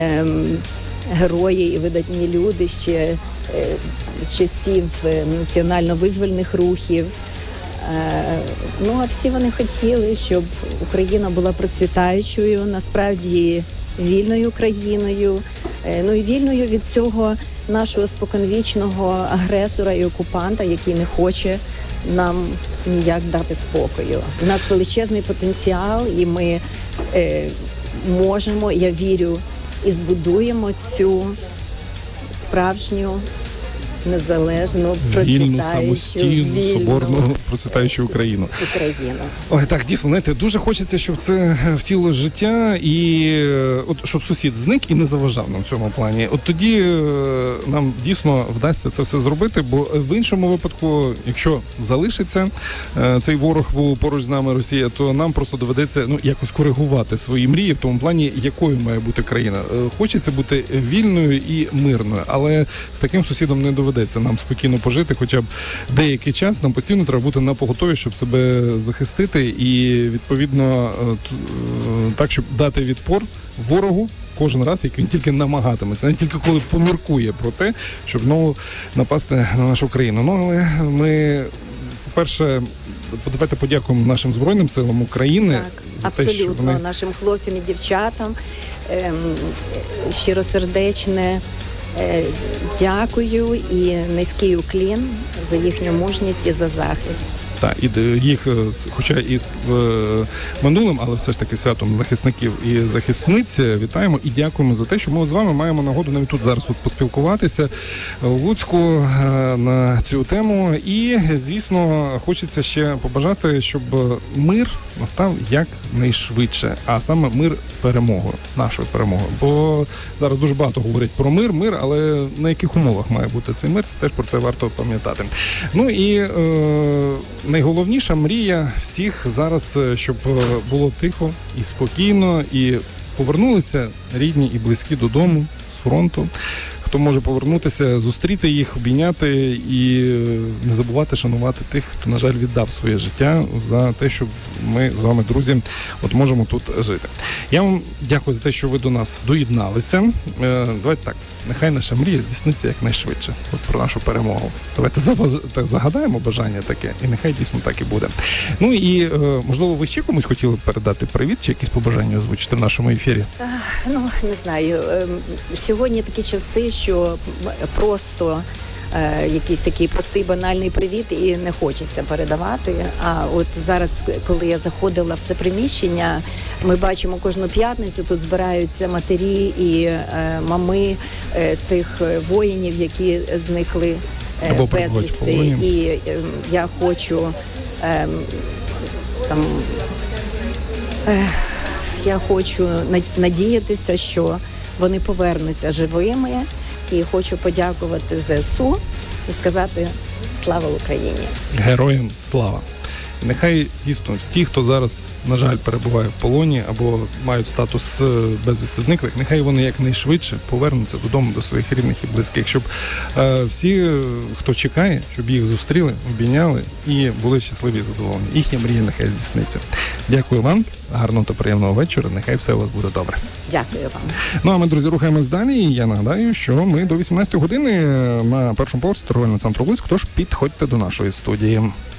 герої і видатні люди ще з часів національно-визвольних рухів. А всі вони хотіли, щоб Україна була процвітаючою, насправді вільною країною, і вільною від цього нашого споконвічного агресора і окупанта, який не хоче нам ніяк дати спокою. У нас величезний потенціал, і ми можемо, я вірю, і збудуємо цю справжню, незалежну, вільну, самостійну, соборну, процвітаючу Україну. Ой, так, дійсно, знаєте, дуже хочеться, щоб це втілило життя і щоб сусід зник і не заважав нам в цьому плані. От тоді нам дійсно вдасться це все зробити, бо в іншому випадку, якщо залишиться цей ворог поруч з нами, Росія, то нам просто доведеться якось коригувати свої мрії в тому плані, якою має бути країна. Хочеться бути вільною і мирною, але з таким сусідом не доведеться нам спокійно пожити, хоча б деякий час. Нам постійно треба бути напоготові, щоб себе захистити і, відповідно, так, щоб дати відпор ворогу кожен раз, як він тільки намагатиметься, не тільки коли поміркує про те, щоб знову напасти на нашу країну. Але ми, по-перше, давайте подякуємо нашим Збройним силам України. Так, абсолютно, нашим хлопцям і дівчатам. Щиросердечне дякую і низький уклін за їхню мужність і за захист. Так, і їх, хоча і з минулим, але все ж таки святом захисників і захисниць, вітаємо і дякуємо за те, що ми з вами маємо нагоду навіть тут зараз поспілкуватися в Луцьку на цю тему. І, звісно, хочеться ще побажати, щоб мир настав якнайшвидше, а саме мир з перемогою, нашою перемогою. Бо зараз дуже багато говорять про мир, але на яких умовах має бути цей мир, теж про це варто пам'ятати. І найголовніша мрія всіх зараз, щоб було тихо і спокійно, і повернулися рідні і близькі додому з фронту. Хто може повернутися, зустріти їх, обійняти і не забувати шанувати тих, хто, на жаль, віддав своє життя за те, щоб ми з вами, друзі, можемо тут жити. Я вам дякую за те, що ви до нас доєдналися. Давайте так, нехай наша мрія здійсниться якнайшвидше. Про нашу перемогу. Давайте загадаємо бажання таке, і нехай дійсно так і буде. І, можливо, ви ще комусь хотіли передати привіт, чи якісь побажання озвучити в нашому ефірі? Не знаю. Сьогодні такі часи, що просто якийсь такий простий банальний привіт і не хочеться передавати. А от зараз, коли я заходила в це приміщення, ми бачимо кожну п'ятницю, тут збираються матері і мами тих воїнів, які зникли безвісти. І я хочу я хочу надіятися, що вони повернуться живими, і хочу подякувати ЗСУ і сказати слава Україні. Героям слава. Нехай дійсно ті, хто зараз, на жаль, перебуває в полоні або мають статус безвісти зниклих, нехай вони якнайшвидше повернуться додому до своїх рідних і близьких, щоб всі, хто чекає, щоб їх зустріли, обійняли і були щасливі і задоволені. Їхня мрія нехай здійсниться. Дякую вам, гарного та приємного вечора, нехай все у вас буде добре. Дякую вам. А ми, друзі, рухаємось далі, і я нагадаю, що ми до 18 години на першому поверсі торговельного центру Луцьк, тож підходьте до нашої студії.